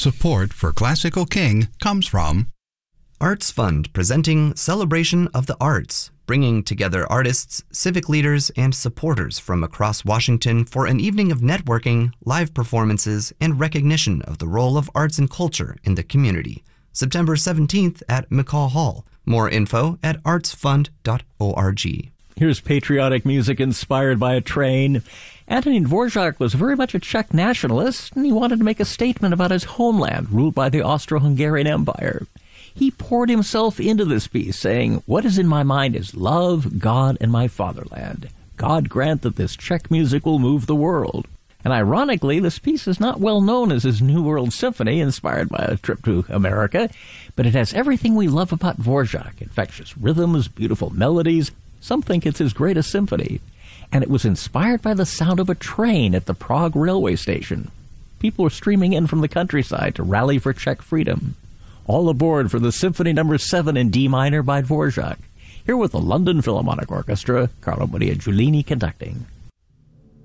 Support for Classical King comes from Arts Fund, presenting Celebration of the Arts, bringing together artists, civic leaders, and supporters from across Washington for an evening of networking, live performances, and recognition of the role of arts and culture in the community. September 17th at McCaw Hall. More info at artsfund.org. Here's patriotic music inspired by a train. Antonin Dvorak was very much a Czech nationalist, and he wanted to make a statement about his homeland, ruled by the Austro-Hungarian Empire. He poured himself into this piece, saying, "What is in my mind is love, God, and my fatherland. God grant that this Czech music will move the world." And ironically, this piece is not well known as his New World Symphony, inspired by a trip to America, but it has everything we love about Dvorak: infectious rhythms, beautiful melodies. Some think it's his greatest symphony. And it was inspired by the sound of a train at the Prague railway station. People were streaming in from the countryside to rally for Czech freedom. All aboard for the Symphony No. 7 in D minor by Dvorak. Here with the London Philharmonic Orchestra, Carlo Maria Giulini conducting.